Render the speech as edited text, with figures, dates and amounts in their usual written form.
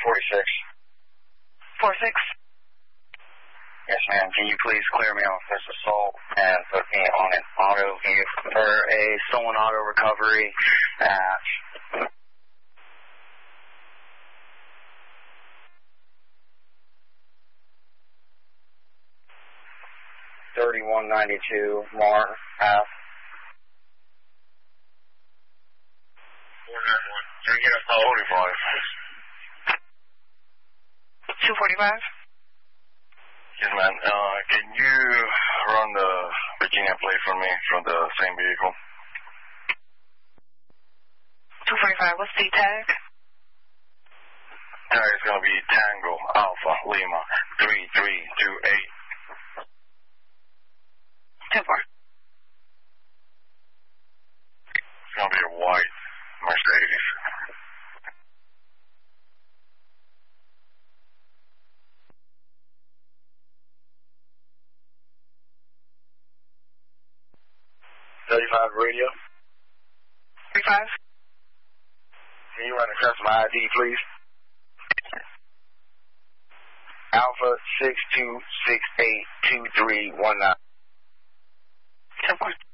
46. 46? Yes, ma'am. Can you please clear me off this assault and put me on an auto vehicle or a stolen auto recovery at 3192 Mar Ave. 491. Can you get us to 45? 245? Yes, ma'am. Can you run the Virginia plate for me from the same vehicle? 245, what's the tag? Tag is going to be Tango Alpha Lima 3328. 10-4. It's going to be a white Mercedes. Radio. 35? Can you run a custom ID, please? Alpha 62682319. 10-4.